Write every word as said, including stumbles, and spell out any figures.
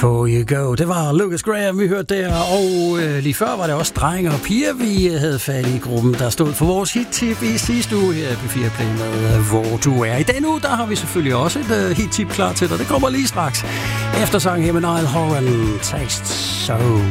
Before You Go. Det var Lucas Graham, vi hørte der, og øh, lige før var det også drenge og piger, vi havde fat i gruppen, der stod for vores hit-tip i sidste uge her på P fire Play med Hvor Du Er. I denne uge, der har vi selvfølgelig også et uh, hit-tip klar til dig. Det kommer lige straks. Efter sang her med Niall Horan, Taste So.